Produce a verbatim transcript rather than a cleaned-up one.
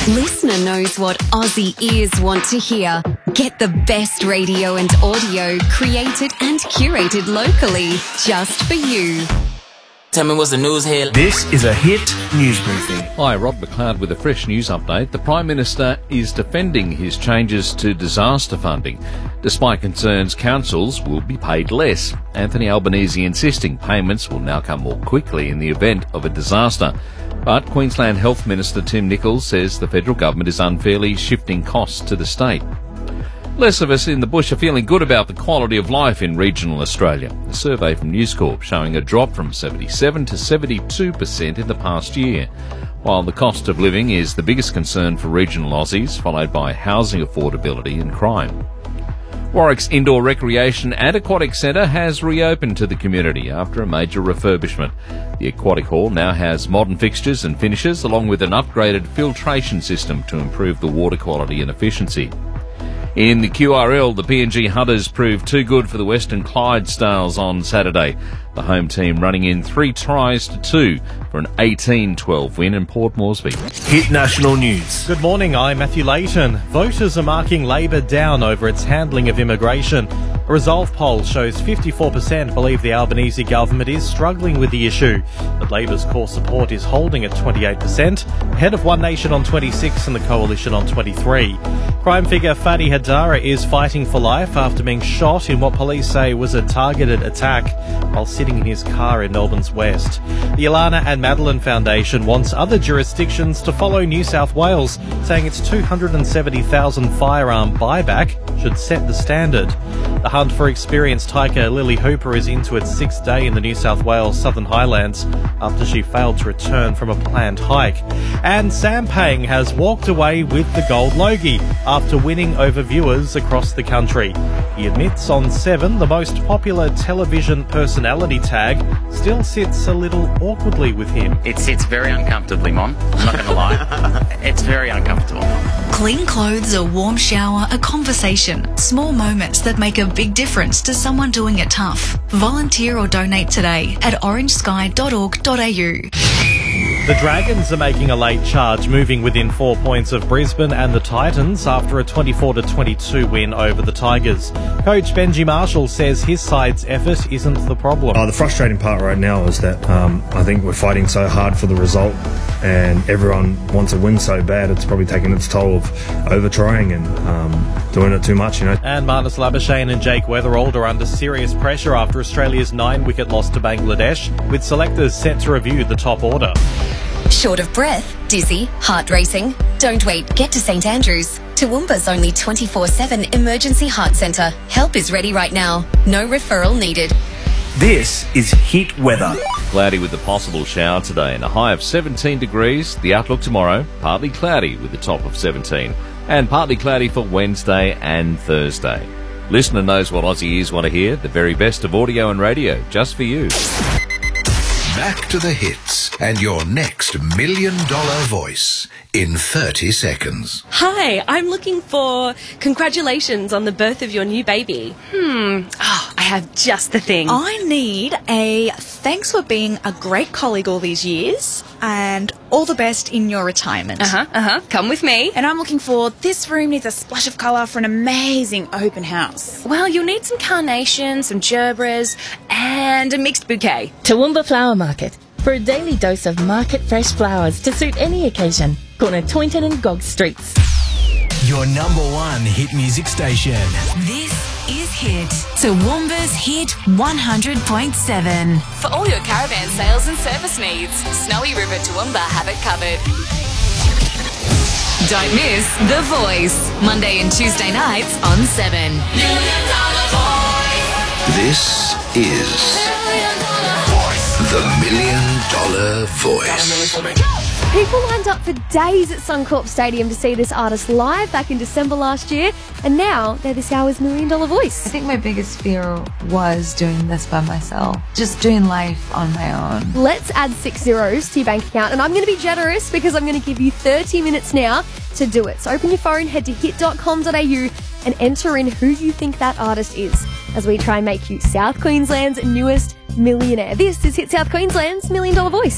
Listener knows what Aussie ears want to hear. Get the best radio and audio created and curated locally, just for you. Tell me what's the news here. This is a Hit News Briefing. Hi, Rod McLeod with a fresh news update. The Prime Minister is defending his changes to disaster funding, despite concerns councils will be paid less. Anthony Albanese insisting payments will now come more quickly in the event of a disaster. But Queensland Health Minister Tim Nicholls says the federal government is unfairly shifting costs to the state. Less of us in the bush are feeling good about the quality of life in regional Australia. A survey from News Corp showing a drop from seventy-seven to seventy-two percent in the past year. While the cost of living is the biggest concern for regional Aussies, followed by housing affordability and crime. Warwick's Indoor Recreation and Aquatic Centre has reopened to the community after a major refurbishment. The aquatic hall now has modern fixtures and finishes, along with an upgraded filtration system to improve the water quality and efficiency. In the Q R L, the P N G Hunters proved too good for the Western Clydesdales on Saturday. The home team running in three tries to two for an eighteen twelve win in Port Moresby. Hit National News. Good morning, I'm Matthew Layton. Voters are marking Labor down over its handling of immigration. A Resolve poll shows fifty-four percent believe the Albanese government is struggling with the issue, but Labor's core support is holding at twenty-eight percent, ahead of One Nation on twenty-six and the Coalition on twenty-three. Crime figure Fadi Hadara is fighting for life after being shot in what police say was a targeted attack while sitting in his car in Melbourne's west. The Alana and Madeline Foundation wants other jurisdictions to follow New South Wales, saying its two hundred seventy thousand firearm buyback should set the standard. The hunt for experienced hiker Lily Hooper is into its sixth day in the New South Wales Southern Highlands after she failed to return from a planned hike. And Sam Pang has walked away with the Gold Logie after winning over viewers across the country. He admits on Seven the most popular television personality tag still sits a little awkwardly with him. It sits very uncomfortably, Mom. I'm not going to lie. It's very uncomfortable. Clean clothes, a warm shower, a conversation. Small moments that make a big difference to someone doing it tough. Volunteer or donate today at orange sky dot org dot a u. The Dragons are making a late charge, moving within four points of Brisbane and the Titans after a twenty-four to twenty-two win over the Tigers. Coach Benji Marshall says his side's effort isn't the problem. Uh, the frustrating part right now is that um, I think we're fighting so hard for the result and everyone wants a win so bad it's probably taking its toll of over-trying and um, doing it too much, you know. And Marnus Labuschagne and Jake Weatherald are under serious pressure after Australia's nine-wicket loss to Bangladesh, with selectors set to review the top order. Short of breath, dizzy, heart racing? Don't wait, get to St Andrews. Toowoomba's only twenty-four seven emergency heart centre. Help is ready right now. No referral needed. This is Hit Weather. Cloudy with a possible shower today and a high of seventeen degrees. The outlook tomorrow, partly cloudy with a top of seventeen. And partly cloudy for Wednesday and Thursday. Listener knows what Aussie ears want to hear. The very best of audio and radio, just for you. Back to the hits and your next million dollar voice in thirty seconds. Hi, I'm looking for congratulations on the birth of your new baby. Hmm, oh, I have just the thing. I need a thanks for being a great colleague all these years and all the best in your retirement. Uh-huh, uh-huh, come with me. And I'm looking for this room needs a splash of colour for an amazing open house. Well, you'll need some carnations, some gerbras, and a mixed bouquet. Toowoomba Flower Market. For a daily dose of market fresh flowers to suit any occasion. Corner Toynton and Gog Streets. Your number one hit music station. This is Hit. Toowoomba's Hit one hundred point seven. For all your caravan sales and service needs, Snowy River Toowoomba have it covered. Don't miss The Voice, Monday and Tuesday nights on seven. Million Dollar Voice. This is The Million Dollar Voice. People lined up for days at Suncorp Stadium to see this artist live back in December last year, and now they're this hour's Million Dollar Voice. I think my biggest fear was doing this by myself, just doing life on my own. Let's add six zeros to your bank account, and I'm going to be generous because I'm going to give you thirty minutes now to do it. So open your phone, head to hit dot com dot a u and enter in who you think that artist is as we try and make you South Queensland's newest millionaire. This is Hit South Queensland's Million Dollar Voice.